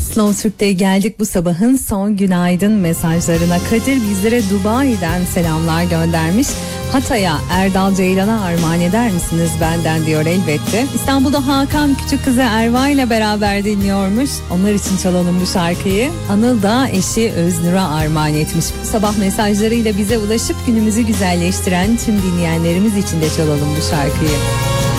Slow Türk'te geldik bu sabahın son günaydın mesajlarına. Kadir bizlere Dubai'den selamlar göndermiş. Hatay'a Erdal Ceylan'a armağan eder misiniz benden diyor elbette. İstanbul'da Hakan küçük kızı Erva ile beraber dinliyormuş. Onlar için çalalım bu şarkıyı. Anıl da eşi Öznur'a armağan etmiş. Bu sabah mesajlarıyla bize ulaşıp günümüzü güzelleştiren tüm dinleyenlerimiz için de çalalım bu şarkıyı.